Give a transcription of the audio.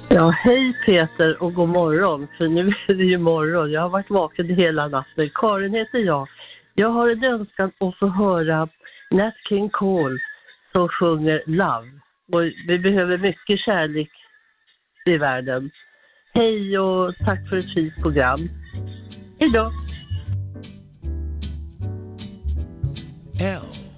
Ja, hej Peter och god morgon, för nu är det ju morgon. Jag har varit vaken hela natten. Karin heter jag. Jag har en önskan att få höra Nat King Cole som sjunger Love. Och vi behöver mycket kärlek i världen. Hej och tack för ett fint program. Hej då! L